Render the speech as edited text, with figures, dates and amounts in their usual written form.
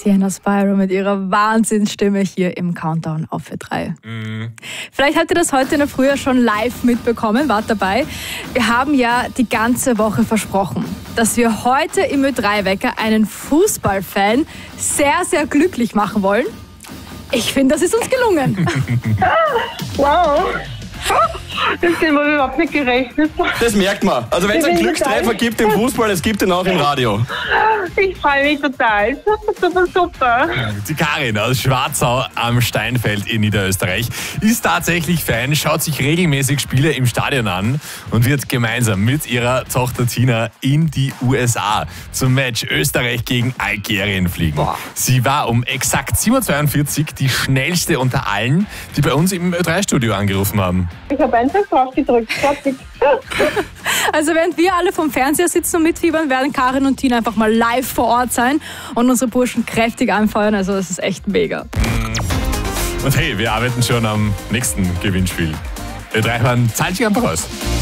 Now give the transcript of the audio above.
Sienna Spyro mit ihrer Wahnsinnsstimme hier im Countdown auf Ö3. Vielleicht habt ihr das heute in der Früh schon live mitbekommen, wart dabei. Wir haben ja die ganze Woche versprochen, dass wir heute im Ö3-Wecker einen Fußballfan sehr, sehr glücklich machen wollen. Ich finde, das ist uns gelungen. Wow. Das haben wir überhaupt nicht gerechnet. Das merkt man. Also wenn es einen Glückstreffer gibt im Fußball, es gibt ihn auch im Radio. Ich freue mich total. Super, super. Die Karin aus Schwarzau am Steinfeld in Niederösterreich ist tatsächlich Fan, schaut sich regelmäßig Spiele im Stadion an und wird gemeinsam mit ihrer Tochter Tina in die USA zum Match Österreich gegen Algerien fliegen. Boah. Sie war um exakt 7.42 Uhr die schnellste unter allen, die bei uns im Ö3-Studio angerufen haben. Ich habe einfach drauf gedrückt. Also während wir alle vom Fernseher sitzen und mitfiebern, werden Karin und Tina einfach mal live vor Ort sein und unsere Burschen kräftig anfeuern. Also das ist echt mega. Und hey, wir arbeiten schon am nächsten Gewinnspiel. Ö3 zahlt sich einfach aus.